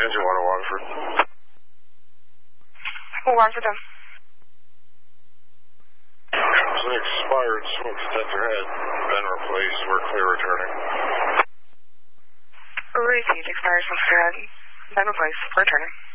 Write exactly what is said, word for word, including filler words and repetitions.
Engine one to Waterford. Oh, Waterford down. It's an expired smoke detector head. Been replaced. We're clear returning. Repeat, expired smoke detector head. Been replaced. Returning.